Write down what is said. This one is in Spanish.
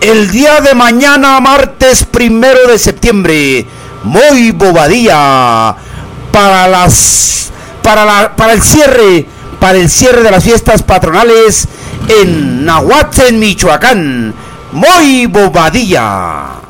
El día de mañana, martes 1 de septiembre, muy bobadilla para el cierre de las fiestas patronales en Nahuatzin, Michoacán. Muy bobadilla.